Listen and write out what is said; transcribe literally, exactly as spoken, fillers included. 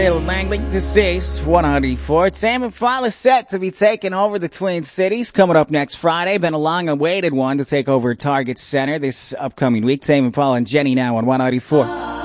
Langley, this is one ninety-four. Tame Impala set to be taking over the Twin Cities coming up next Friday. Been a long-awaited one to take over Target Center this upcoming week. Tame Impala and Jenny now on one ninety-four.